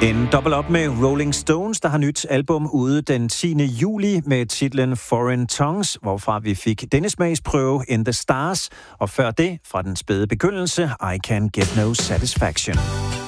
En double up med Rolling Stones, der har nyt album ude den 10. juli med titlen Foreign Tongues, hvorfra vi fik denne smagsprøve In the Stars, og før det fra den spæde begyndelse I Can Get No Satisfaction.